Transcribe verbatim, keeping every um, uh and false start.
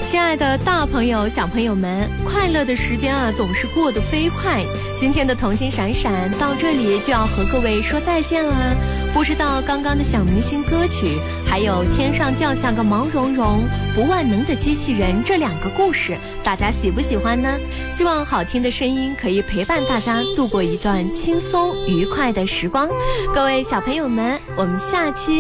亲爱的大朋友小朋友们，快乐的时间啊总是过得飞快，今天的童心闪闪到这里就要和各位说再见啦。不知道刚刚的小明星歌曲，还有天上掉下个毛茸茸不万能的机器人这两个故事，大家喜不喜欢呢？希望好听的声音可以陪伴大家度过一段轻松愉快的时光。各位小朋友们，我们下期